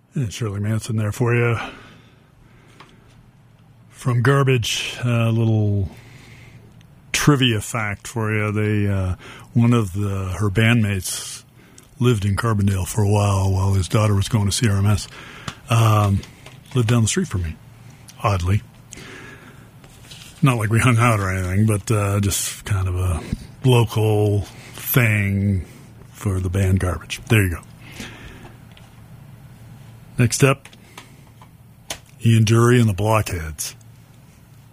And Shirley Manson there for you. From Garbage, a little trivia fact for you. One of her bandmates lived in Carbondale for a while his daughter was going to CRMS. Lived down the street from me, oddly. Not like we hung out or anything, but just kind of a local thing for the band Garbage. There you go. Next up, Ian Dury and the Blockheads.